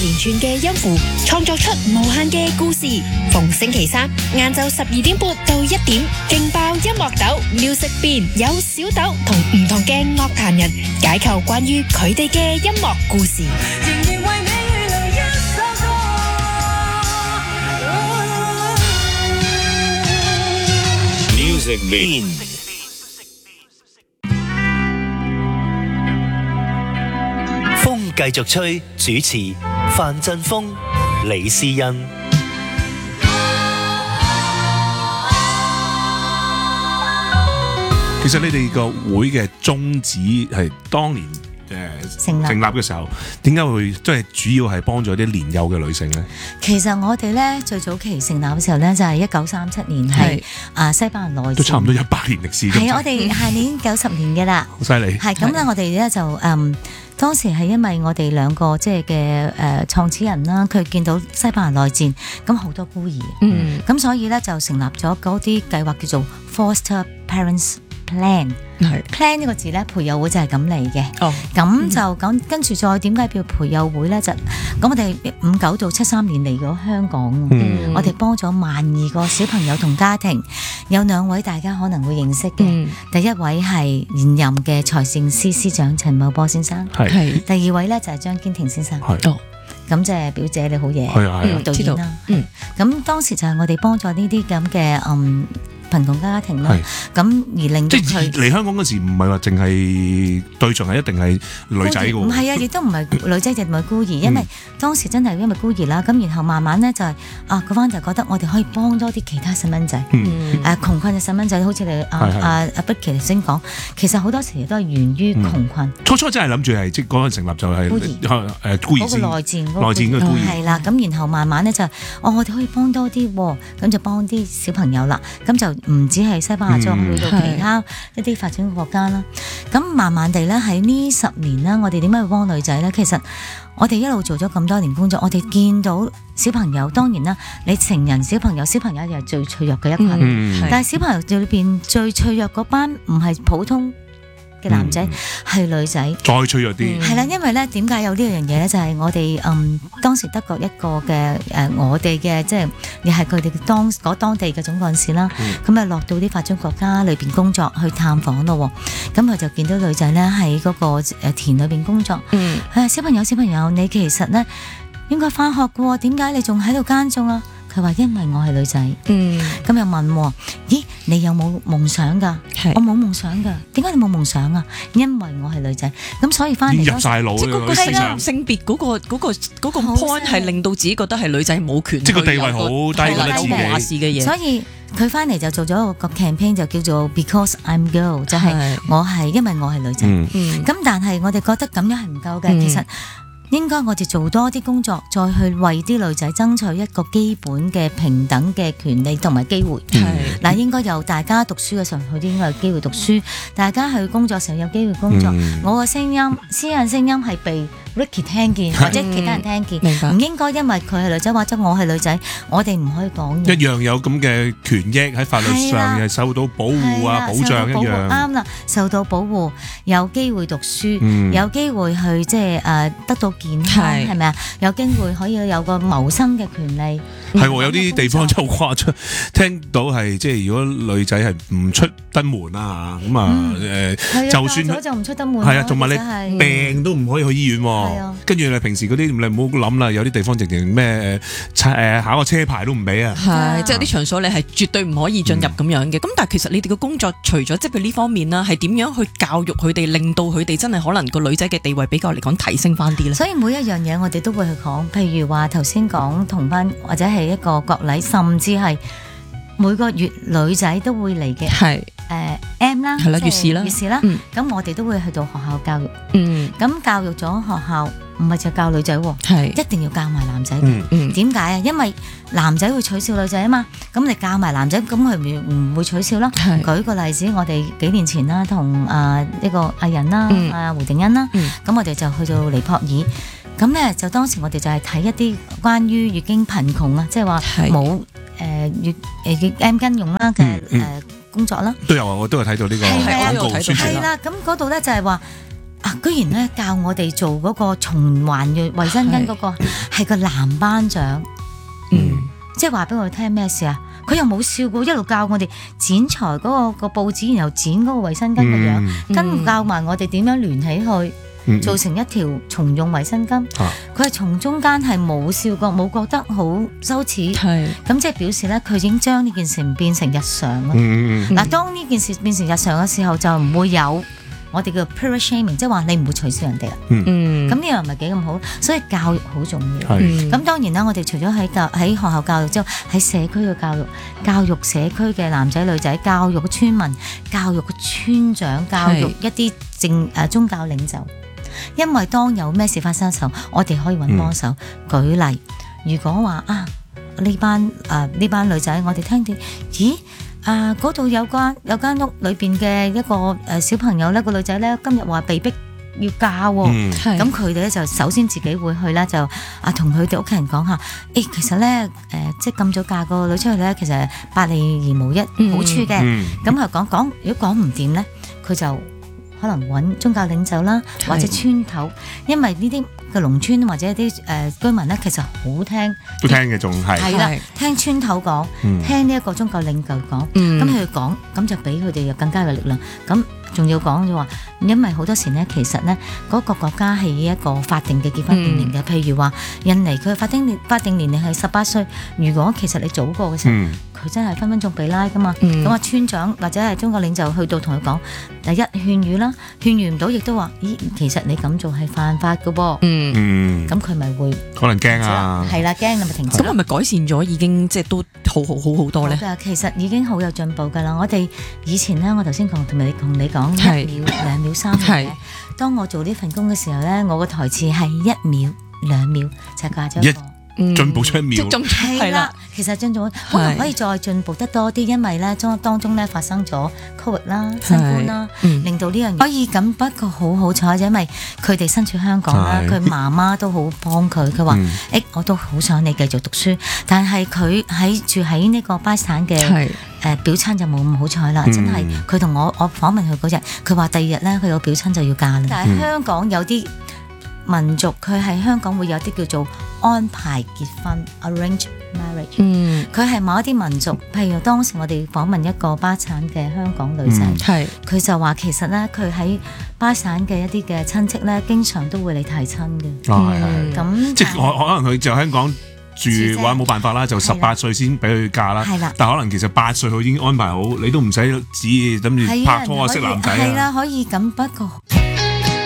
連串嘅音符，創作出無限嘅故事。逢星期三晏晝12:30到1點，勁爆音樂豆 Music Bean 有小豆同唔同嘅樂壇人解構關於佢哋嘅音樂故事。 仍然為你預留一首歌。 Music Bean。 風繼續吹，主持范振鋒、李思欣。 其實你哋個會嘅宗旨係當年成立嘅時候，點解會即係主要係幫助啲年幼嘅女性咧？ 其實我哋咧最早期成立嘅時候咧，就係1937年係西班牙內戰， 都差唔多100年歷史。 係我哋下年90年嘅啦， 好犀利。 係咁咧，我哋咧就當時係因為我哋兩個即係嘅創始人啦，佢見到西班牙內戰，咁好多孤兒，咁所以咧就成立咗嗰啲計劃叫做 Foster Parents Plan。plan 呢個字咧，培幼會就係咁嚟嘅。咁就咁跟住再點解叫培幼會咧？就咁我哋59到73年嚟咗香港，我哋幫咗12000個小朋友同家庭，有2位大家可能會認識嘅。第一位係現任嘅財政司司長陳茂波先生，第2位咧就係張堅庭先生。咁即係表姐你好嘢，導演啦。咁當時就係我哋幫助呢啲咁嘅貧窮家庭啦，咁而令到佢嚟香港嗰時唔係話淨係對象係一定係女仔嘅喎， 唔係啊，亦都唔係女仔，亦唔係孤兒，因為當時真係因為孤兒啦，咁然後慢慢咧就係嗰班就覺得我哋可以幫多啲其他細蚊仔，窮困嘅細蚊仔，好似你阿 Becky 頭先講，其實好多時都係源於窮困。 初真係諗住係即係嗰陣成立就係孤兒先， 嗰個內戰嘅孤兒係啦，咁然後慢慢咧就我哋可以幫多啲，咁就幫啲小朋友啦，咁就唔止係西班牙，再去到其他一啲發展國家啦。咁慢慢地咧喺呢10年啦，我哋點解會幫女仔咧？其實我哋一路做咗咁多年工作，我哋見到小朋友，當然啦，你成人小朋友又係最脆弱嘅一群，但係小朋友裏邊最脆弱嗰班唔係普通嘅男仔，係女仔，再脆弱啲。 係啦，因為咧點解有呢樣嘢咧？就係我哋當時德國一個嘅我哋嘅即係亦係佢哋當地嘅總幹事啦。咁啊落到啲發展國家裏邊工作去探訪咯。咁佢就見到女仔咧喺嗰個田裏邊工作。小朋友，你其實咧應該返學嘅喎，點解你仲喺度耕種啊？佢話因為我係女仔，咁又問，咦，你有冇夢想㗎？我冇夢想㗎。點解你冇夢想啊？因為我係女仔，咁所以翻嚟入晒腦， 即係嗰個性別嗰個 point 係令到自己覺得係女仔冇權， 即係個地位好低，覺得自己話事嘅嘢。 所以佢翻嚟就做咗個 campaign 就叫做 Because I'm Girl， 就係我係因為我係女仔。咁但係我哋覺得咁樣係唔夠嘅，其實。應該我哋做多啲工作，再去為啲女仔爭取一個基本嘅平等嘅權利同埋機會。嗱，應該由大家讀書嘅時候，佢哋應該有機會讀書；大家去工作嘅時候有機會工作。我嘅聲音，私人聲音係被 Ricky 聽見，或者其他人聽見。唔應該因為佢係女仔或者我係女仔，我哋唔可以講嘢。 一樣有咁嘅權益喺法律上係受到保護啊，保障一樣。 啱啦，受到保護，有機會讀書，有機會去即係得到健康，係咪啊？有機會可以有個謀生嘅權利。 係喎，有啲地方真係好誇張，聽到係即係如果女仔係唔出得門啊咁啊就算就唔出得門， 係啊，同埋你病都唔可以去醫院喎。跟住你平時嗰啲你唔好諗啦，有啲地方直情咩考個車牌都唔俾啊。 係，即係有啲場所你係絕對唔可以進入咁樣嘅。咁但係其實你哋嘅工作除咗即係呢方面啦，係點樣去教育佢哋，令到佢哋真係可能個女仔嘅地位比較嚟講提升翻啲咧？ 所以每一樣嘢我哋都會去講，譬如話頭先講同班或者係一個國禮，甚至係每個月女仔都會嚟嘅，係M 啦，係啦，月事啦，咁我哋都會去到學校教育，咁教育咗學校唔係就教女仔，係一定要教埋男仔嘅。點解啊？因為男仔會取笑女仔啊嘛，咁你教埋男仔，咁佢唔會取笑啦。舉個例子，我哋幾年前啦，同呢個藝人啦，胡定欣啦，咁我哋就去到尼泊爾。咁咧就當時我哋就係睇一啲關於月經貧窮啊，即係話冇月 M 巾用啦嘅工作啦， 都有啊，我都有睇到呢個廣告宣傳啦。 係啦，咁嗰度咧就係話哇！居然咧教我哋做嗰個循環嘅衛生巾嗰個係個男班長，即係話俾我哋聽咩事啊？佢又冇笑過，一路教我哋剪裁嗰個報紙，然後剪嗰個衛生巾嘅樣，跟教埋我哋點樣聯起去，做成一條重用衛生巾。佢係從中間係冇笑過，冇覺得好羞恥。咁即係表示咧，佢已經將呢件事變成日常咯。嗱，當呢件事變成日常嘅時候，就唔會有我哋叫 period shaming， 即係話你唔會取笑人哋啦。咁呢樣唔係幾咁好，所以教育好重要。咁當然啦，我哋除咗喺學校教育之後，喺社區嘅教育社區嘅男仔女仔，教育村民，教育村長，教育一啲宗教領袖。因為當有咩事發生嘅時候，我哋可以揾幫手。舉例，如果話呢班女仔，我哋聽見，咦？嗰度有間屋裏邊嘅一個小朋友咧，個女仔咧今日話被逼要嫁喎，咁佢哋咧就首先自己會去咧，就同佢哋屋企人講下，其實咧即係咁早嫁個女出去咧，其實百利而無一好處嘅。咁佢講，如果講唔掂咧，佢就可能揾宗教領袖啦，或者村頭，因為呢啲嘅農村或者一啲居民咧，其實好聽， 都聽嘅仲係啦，聽村頭講，聽呢一個宗教領袖講，咁佢講，咁就俾佢哋有更加嘅力量。咁仲要講就話，因為好多時咧，其實咧嗰個國家係一個法定嘅結婚年齡嘅，譬如話印尼佢法定年齡係18歲，如果其實你早過嘅時候，佢真係分分鐘被拉噶嘛。咁村長或者係宗教領袖去到同佢講，第一勸喻啦，勸喻唔到亦都話，咦，其實你咁做係犯法噶噃。咁佢咪會可能驚啊， 係啦，驚你咪停止。 咁係咪改善咗？已經即係都好多咧？ 其實已經好有進步噶啦。我哋以前咧，我頭先同你講1秒、2秒、3秒。當我做呢份工嘅時候咧，我個台詞係1秒、2秒就嫁咗一個。 進步出1秒， 係啦，其實進步可能可以再進步得多啲，因為咧當中咧發生咗 COVID 啦、新冠啦，令到呢樣嘢可以咁。不過好彩，因為佢哋身處香港啦，佢媽媽都好幫佢。佢話：我都好想你繼續讀書，但係佢住喺呢個巴基斯坦嘅表親就冇咁好彩啦。真係佢同我訪問佢嗰日，佢話第2日咧佢有表親就要嫁啦。但係香港有啲民族，佢喺香港會有啲叫做安排結婚 （arrange marriage）。佢係某一啲民族，譬如當時我哋訪問一個巴基斯坦嘅香港女仔，佢就話其實咧，佢喺巴基斯坦嘅一啲嘅親戚咧，經常都會嚟提親嘅。咁即係可能佢就香港住或者冇辦法啦，就18歲先俾佢嫁啦。但可能其實8歲佢已經安排好，你都唔使旨意諗住拍拖啊，識男仔啊。 係啦，可以咁不過。